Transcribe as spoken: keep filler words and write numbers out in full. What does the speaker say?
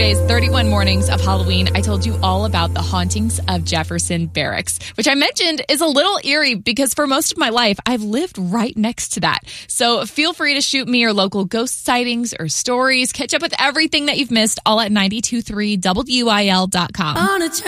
yesterday's thirty-one Mornings of Halloween, I told you all about the hauntings of Jefferson Barracks, which I mentioned is a little eerie because for most of my life, I've lived right next to that. So feel free to shoot me your local ghost sightings or stories. Catch up with everything that you've missed all at nine two three W I L dot com.